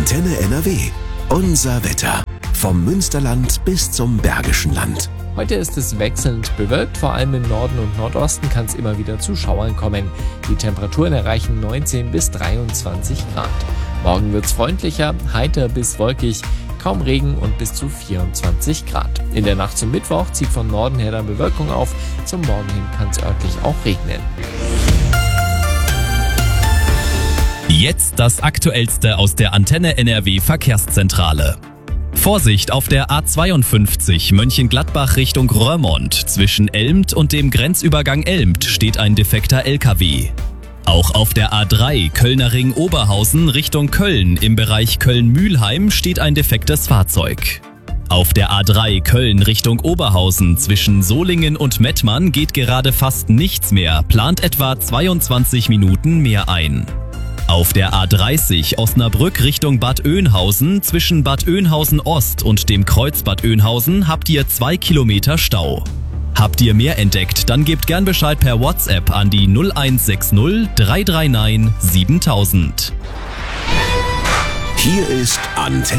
Antenne NRW. Unser Wetter. Vom Münsterland bis zum Bergischen Land. Heute ist es wechselnd bewölkt, vor allem im Norden und Nordosten kann es immer wieder zu Schauern kommen. Die Temperaturen erreichen 19 bis 23 Grad. Morgen wird es freundlicher, heiter bis wolkig, kaum Regen und bis zu 24 Grad. In der Nacht zum Mittwoch zieht von Norden her dann Bewölkung auf, zum Morgen hin kann es örtlich auch regnen. Jetzt das Aktuellste aus der Antenne NRW Verkehrszentrale. Vorsicht auf der A52 Mönchengladbach Richtung Roermond. Zwischen Elmt und dem Grenzübergang Elmt steht ein defekter LKW. Auch auf der A3 Kölner Ring Oberhausen Richtung Köln im Bereich Köln-Mühlheim steht ein defektes Fahrzeug. Auf der A3 Köln Richtung Oberhausen zwischen Solingen und Mettmann geht gerade fast nichts mehr, plant etwa 22 Minuten mehr ein. Auf der A30 Osnabrück Richtung Bad Oeynhausen zwischen Bad Oeynhausen Ost und dem Kreuz Bad Oeynhausen habt ihr 2 Kilometer Stau. Habt ihr mehr entdeckt, dann gebt gern Bescheid per WhatsApp an die 0160 339 7000. Hier ist Antenne